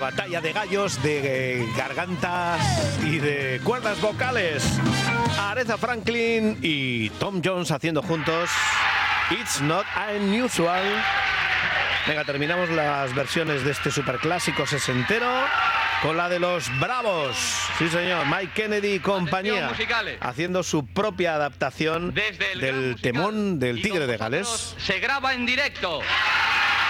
batalla de gallos, de gargantas y de cuerdas vocales. Aretha Franklin y Tom Jones haciendo juntos It's Not Unusual. Venga, terminamos las versiones de este superclásico sesentero con la de los Bravos. Sí, señor, Mike Kennedy y compañía haciendo su propia adaptación del temón del Tigre de Gales. Se graba en directo.